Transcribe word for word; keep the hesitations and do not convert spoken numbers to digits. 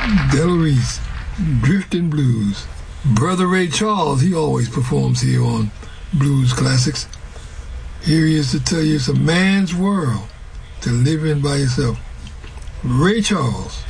Della Reese, Drifting Blues. Brother Ray Charles, he always performs here on Blues Classics. Here he is to tell you it's a man's world to live in by yourself. Ray Charles.